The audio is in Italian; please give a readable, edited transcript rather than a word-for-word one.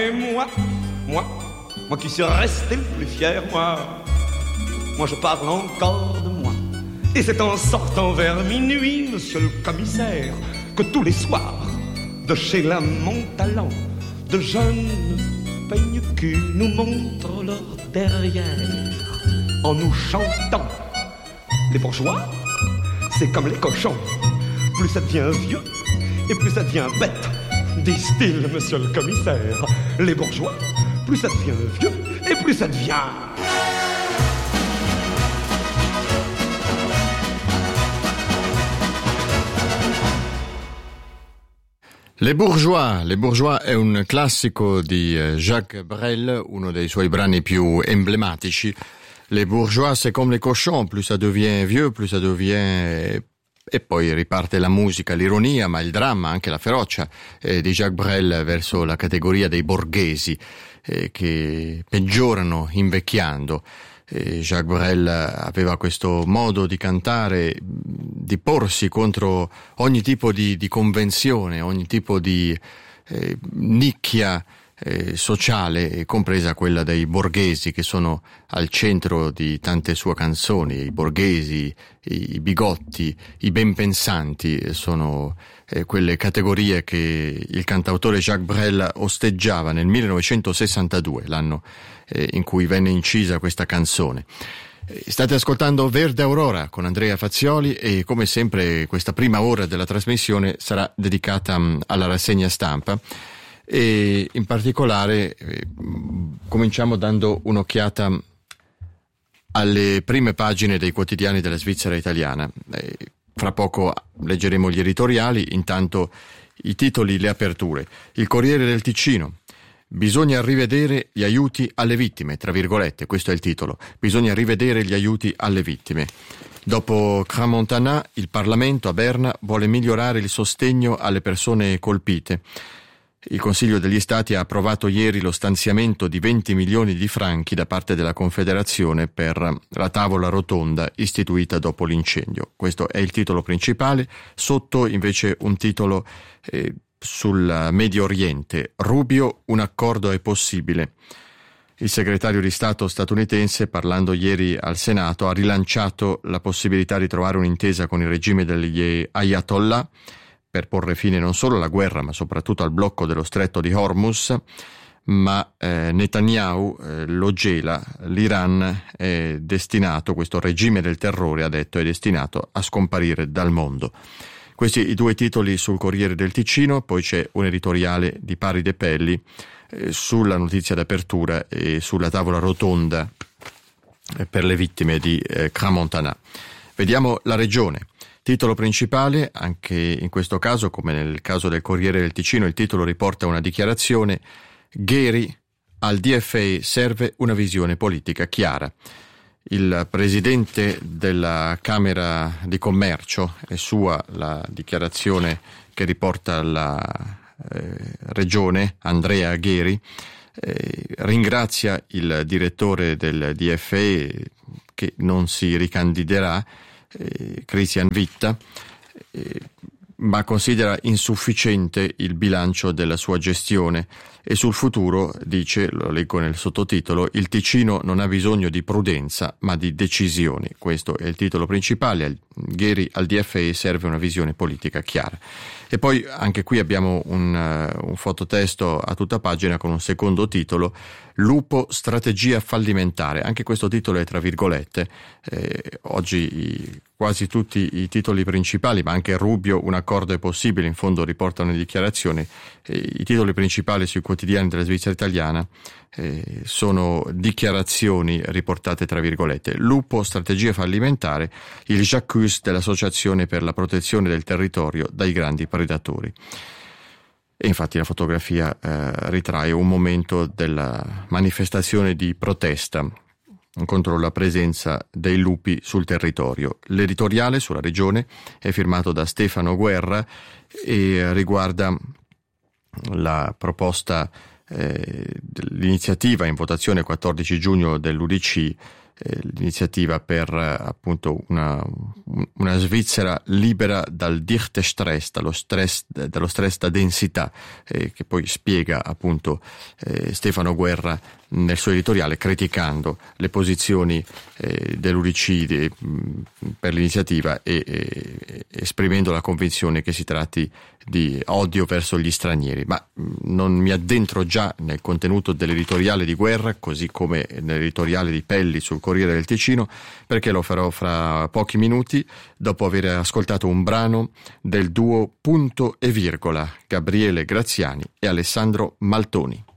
Et moi qui suis resté le plus fier, moi je parle encore de moi. Et c'est en sortant vers minuit, monsieur le commissaire, que tous les soirs, de chez la Montalent, de jeunes peigne-cul nous montrent leur derrière en nous chantant. Les bourgeois, c'est comme les cochons, plus ça devient vieux et plus ça devient bête, disent-ils, monsieur le commissaire. Les bourgeois, plus ça devient vieux et plus ça devient... Les Bourgeois è un classico di Jacques Brel, uno dei suoi brani più emblematici. Les Bourgeois, c'est comme les cochons, plus ça devient vieux, plus ça devient... E poi riparte la musica, l'ironia, ma il dramma, anche la ferocia di Jacques Brel verso la categoria dei borghesi che peggiorano invecchiando. Jacques Brel aveva questo modo di cantare, di porsi contro ogni tipo di convenzione, ogni tipo di nicchia sociale, compresa quella dei borghesi, che sono al centro di tante sue canzoni. I borghesi, i bigotti, i ben pensanti sono quelle categorie che il cantautore Jacques Brel osteggiava nel 1962, l'anno in cui venne incisa questa canzone. State ascoltando Verde Aurora con Andrea Fazioli e come sempre questa prima ora della trasmissione sarà dedicata alla rassegna stampa e in particolare cominciamo dando un'occhiata alle prime pagine dei quotidiani della Svizzera italiana. Fra poco leggeremo gli editoriali, intanto i titoli, le aperture. Il Corriere del Ticino. Bisogna rivedere gli aiuti alle vittime, tra virgolette, questo è il titolo. Bisogna rivedere gli aiuti alle vittime. Dopo Crans-Montana, il Parlamento a Berna vuole migliorare il sostegno alle persone colpite. Il Consiglio degli Stati ha approvato ieri lo stanziamento di 20 milioni di franchi da parte della Confederazione per la tavola rotonda istituita dopo l'incendio. Questo è il titolo principale. Sotto invece un titolo sul Medio Oriente. Rubio, un accordo è possibile. Il segretario di Stato statunitense, parlando ieri al Senato, ha rilanciato la possibilità di trovare un'intesa con il regime degli Ayatollah per porre fine non solo alla guerra, ma soprattutto al blocco dello stretto di Hormuz, ma Netanyahu lo gela. L'Iran è destinato, questo regime del terrore, ha detto, è destinato a scomparire dal mondo. Questi i due titoli sul Corriere del Ticino, poi c'è un editoriale di Pari De Pelli sulla notizia d'apertura e sulla tavola rotonda per le vittime di Crans-Montana. Vediamo la regione. Titolo principale, anche in questo caso, come nel caso del Corriere del Ticino, il titolo riporta una dichiarazione. Gheri, al DFA serve una visione politica chiara. Il presidente della Camera di Commercio, è sua la dichiarazione che riporta la regione, Andrea Gheri, ringrazia il direttore del DFA che non si ricandiderà, Christian Witta, ma considera insufficiente il bilancio della sua gestione e sul futuro dice, lo leggo nel sottotitolo, il Ticino non ha bisogno di prudenza ma di decisioni. Questo è il titolo principale. Gheri, al DFA serve una visione politica chiara. E poi anche qui abbiamo un fototesto a tutta pagina con un secondo titolo, Lupo, strategia fallimentare. Anche questo titolo è tra virgolette. Oggi quasi tutti i titoli principali, ma anche Rubio, un accordo è possibile, in fondo riportano le dichiarazioni. I titoli principali sui quotidiani della Svizzera italiana sono dichiarazioni riportate tra virgolette. Lupo, strategia fallimentare, il j'accuse dell'Associazione per la protezione del territorio dai grandi predatori. E infatti la fotografia ritrae un momento della manifestazione di protesta contro la presenza dei lupi sul territorio. L'editoriale sulla regione è firmato da Stefano Guerra e riguarda la proposta l'iniziativa in votazione 14 giugno dell'UDC l'iniziativa per appunto una Svizzera libera dal dichte stress, dallo stress da densità, che poi spiega appunto Stefano Guerra nel suo editoriale, criticando le posizioni dell'UDC per l'iniziativa e esprimendo la convinzione che si tratti di odio verso gli stranieri. Ma non mi addentro già nel contenuto dell'editoriale di Guerra, così come nell'editoriale di Pelli sul Corriere del Ticino, perché lo farò fra pochi minuti, dopo aver ascoltato un brano del duo Punto e Virgola, Gabriele Graziani e Alessandro Maltoni.